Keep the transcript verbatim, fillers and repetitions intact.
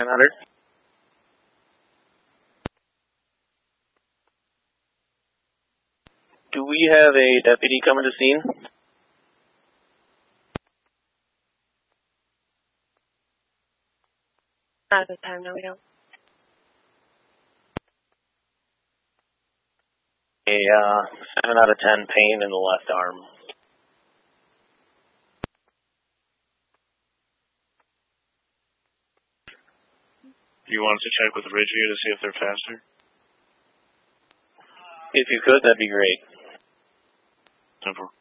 nine hundred. Do we have a deputy coming to scene? Not at this time, no, we don't. A uh, seven out of ten pain in the left arm. Do you want us to check with Ridgeview to see if they're faster? If you could, that'd be great. Simple.